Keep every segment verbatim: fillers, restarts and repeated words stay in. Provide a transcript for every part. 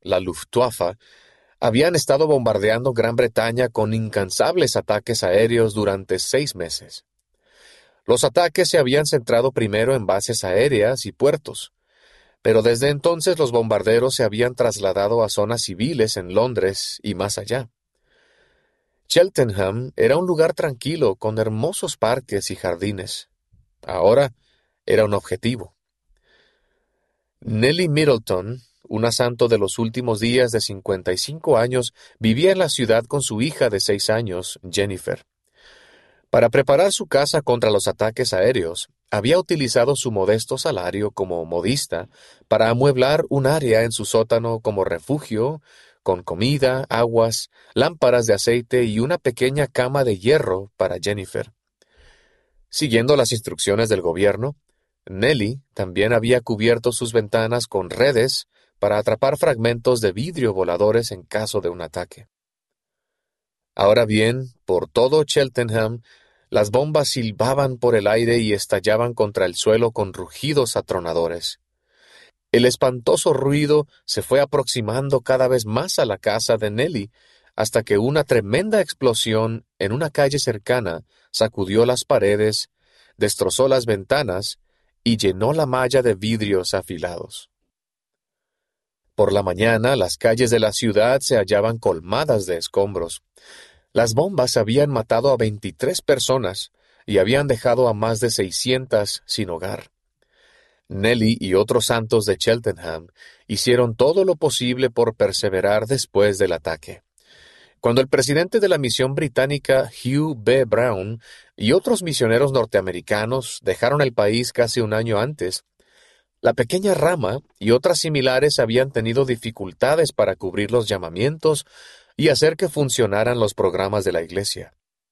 la Luftwaffe, habían estado bombardeando Gran Bretaña con incansables ataques aéreos durante seis meses. Los ataques se habían centrado primero en bases aéreas y puertos, pero desde entonces los bombarderos se habían trasladado a zonas civiles en Londres y más allá. Cheltenham era un lugar tranquilo con hermosos parques y jardines. Ahora era un objetivo. Nellie Middleton, una santo de los últimos días de cincuenta y cinco años, vivía en la ciudad con su hija de seis años, Jennifer. Para preparar su casa contra los ataques aéreos, había utilizado su modesto salario como modista para amueblar un área en su sótano como refugio, con comida, aguas, lámparas de aceite y una pequeña cama de hierro para Jennifer. Siguiendo las instrucciones del gobierno, Nellie también había cubierto sus ventanas con redes para atrapar fragmentos de vidrio voladores en caso de un ataque. Ahora bien, por todo Cheltenham, las bombas silbaban por el aire y estallaban contra el suelo con rugidos atronadores. El espantoso ruido se fue aproximando cada vez más a la casa de Nellie, hasta que una tremenda explosión en una calle cercana sacudió las paredes, destrozó las ventanas y llenó la malla de vidrios afilados. Por la mañana, las calles de la ciudad se hallaban colmadas de escombros. Las bombas habían matado a veintitrés personas y habían dejado a más de seiscientas sin hogar. Nellie y otros santos de Cheltenham hicieron todo lo posible por perseverar después del ataque. Cuando el presidente de la misión británica, Hugh B. Brown, y otros misioneros norteamericanos dejaron el país casi un año antes, la pequeña rama y otras similares habían tenido dificultades para cubrir los llamamientos y hacer que funcionaran los programas de la iglesia.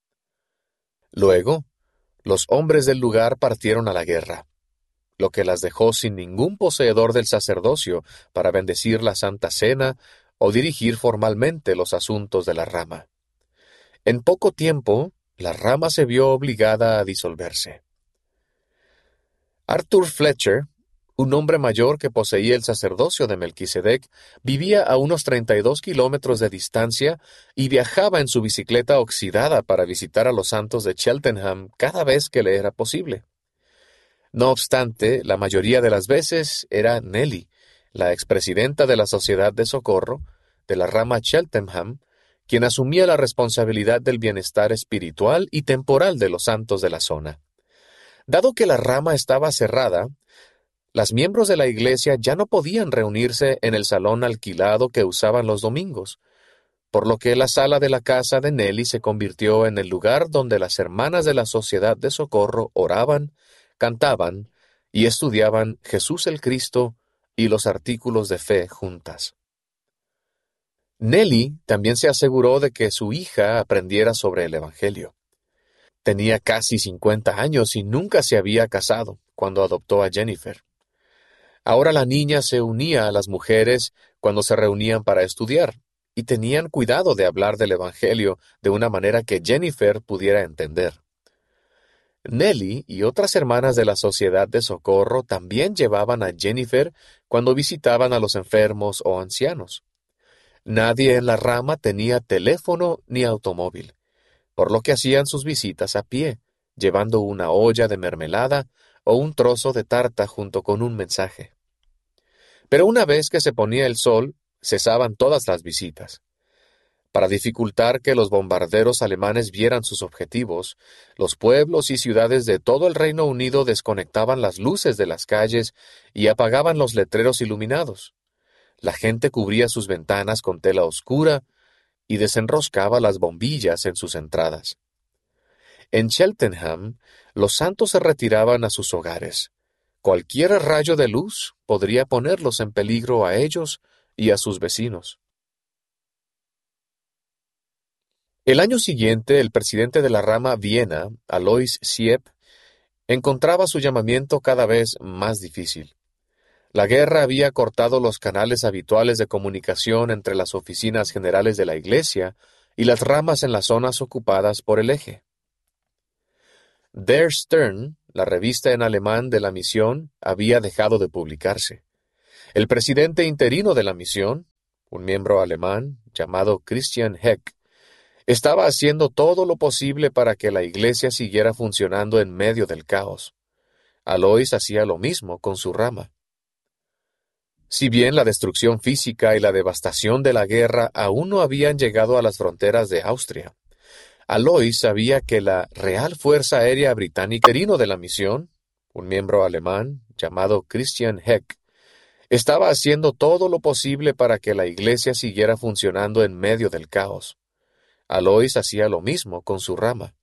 Luego, los hombres del lugar partieron a la guerra, lo que las dejó sin ningún poseedor del sacerdocio para bendecir la Santa Cena o dirigir formalmente los asuntos de la rama. En poco tiempo, la rama se vio obligada a disolverse. Arthur Fletcher, un hombre mayor que poseía el sacerdocio de Melquisedec, vivía a unos treinta y dos kilómetros de distancia y viajaba en su bicicleta oxidada para visitar a los santos de Cheltenham cada vez que le era posible. No obstante, la mayoría de las veces era Nellie, la expresidenta de la Sociedad de Socorro, de la rama Cheltenham, quien asumía la responsabilidad del bienestar espiritual y temporal de los santos de la zona. Dado que la rama estaba cerrada, las miembros de la iglesia ya no podían reunirse en el salón alquilado que usaban los domingos, por lo que la sala de la casa de Nellie se convirtió en el lugar donde las hermanas de la Sociedad de Socorro oraban, cantaban y estudiaban Jesús el Cristo y los artículos de fe juntas. Nellie también se aseguró de que su hija aprendiera sobre el Evangelio. Tenía casi cincuenta años y nunca se había casado cuando adoptó a Jennifer. Ahora la niña se unía a las mujeres cuando se reunían para estudiar y tenían cuidado de hablar del Evangelio de una manera que Jennifer pudiera entender. Nellie y otras hermanas de la Sociedad de Socorro también llevaban a Jennifer cuando visitaban a los enfermos o ancianos. Nadie en la rama tenía teléfono ni automóvil, por lo que hacían sus visitas a pie, llevando una olla de mermelada o un trozo de tarta junto con un mensaje. Pero una vez que se ponía el sol, cesaban todas las visitas. Para dificultar que los bombarderos alemanes vieran sus objetivos, los pueblos y ciudades de todo el Reino Unido desconectaban las luces de las calles y apagaban los letreros iluminados. La gente cubría sus ventanas con tela oscura y desenroscaba las bombillas en sus entradas. En Cheltenham, los santos se retiraban a sus hogares. Cualquier rayo de luz podría ponerlos en peligro a ellos y a sus vecinos. El año siguiente, el presidente de la rama Viena, Alois Siep, encontraba su llamamiento cada vez más difícil. La guerra había cortado los canales habituales de comunicación entre las oficinas generales de la Iglesia y las ramas en las zonas ocupadas por el eje. Der Stern, la revista en alemán de la misión, había dejado de publicarse. El presidente interino de la misión, un miembro alemán llamado Christian Heck, estaba haciendo todo lo posible para que la iglesia siguiera funcionando en medio del caos. Alois hacía lo mismo con su rama. Si bien la destrucción física y la devastación de la guerra aún no habían llegado a las fronteras de Austria, Alois sabía que la Real Fuerza Aérea Británica, interino de la misión, un miembro alemán llamado Christian Heck, estaba haciendo todo lo posible para que la iglesia siguiera funcionando en medio del caos. Alois hacía lo mismo con su rama.